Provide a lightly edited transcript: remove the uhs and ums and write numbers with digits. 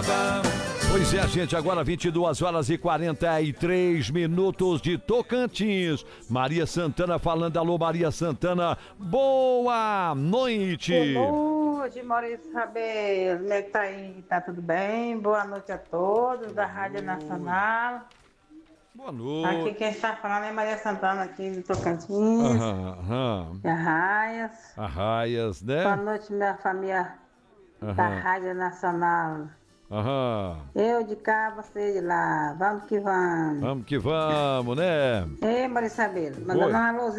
Pois é, gente, agora 22 horas e 43 minutos de Tocantins. Maria Santana falando. Alô, Maria Santana, boa noite. Boa noite, Maurício Rabelo. Como é que tá aí? Tá tudo bem? Boa noite a todos da Rádio Nacional. Boa noite. Aqui quem está falando é Maria Santana, aqui de Tocantins. De Arraias. Arraias, né? Boa noite, minha família da Rádio Nacional. Eu de cá, você de lá. Vamos que vamos. Vamos que vamos, né? Ei, Maurício Rabelo, mandando um alôzinho